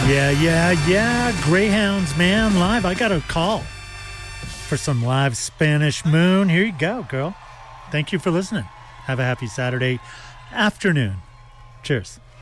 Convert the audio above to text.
Yeah. Greyhounds, man, live. I got a call for some live Spanish Moon. Here you go, girl. Thank you for listening. Have a happy Saturday afternoon. Cheers.